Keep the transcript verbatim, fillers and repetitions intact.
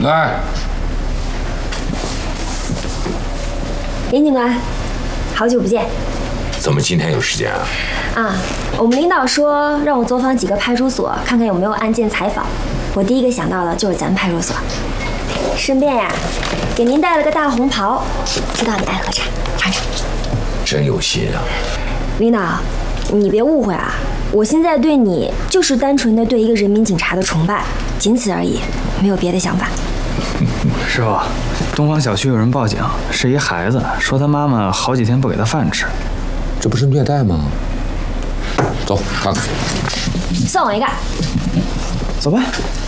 来， 林警官，好久不见。 怎么今天有时间啊？ 啊，我们领导说让我走访几个派出所，看看有没有案件采访。我第一个想到的就是咱们派出所，顺便呀，给您带了个大红袍，知道你爱喝茶，尝尝。 真有心啊！ 领导，你别误会啊，我现在对你就是单纯的对一个人民警察的崇拜，仅此而已，没有别的想法。 师傅，东方小区有人报警，是一孩子说他妈妈好几天不给他饭吃， 这不是虐待吗？走，看看。 算我一个。 走吧。